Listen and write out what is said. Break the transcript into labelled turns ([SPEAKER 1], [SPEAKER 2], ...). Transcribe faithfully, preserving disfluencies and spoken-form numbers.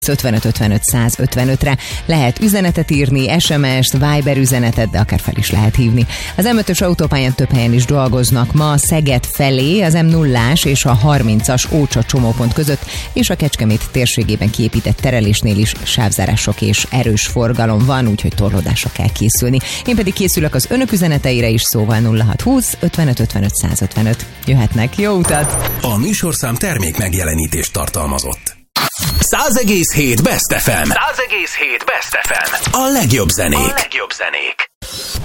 [SPEAKER 1] ötvenöt ötvenöt száz ötvenötre lehet üzenetet írni, es em es-t, Viber üzenetet, de akár fel is lehet hívni. Az em ötös autópályán több helyen is dolgoznak ma, Szeged felé, az em nullás és a harmincas Ócsa csomópont között, és a Kecskemét térségében kiépített terelésnél is sávzárások és erős forgalom van, úgyhogy torlódásra kell készülni. Én pedig készülök az önök üzeneteire is, szóval nulla hat húsz ötvenöt ötvenöt száz ötvenöt. Jöhetnek, jó utat!
[SPEAKER 2] A műsorszám termék megjelenítést tartalmazott. száz egész hét Best ef em. száz egész hét Best ef em. A legjobb zenék. A legjobb zenék.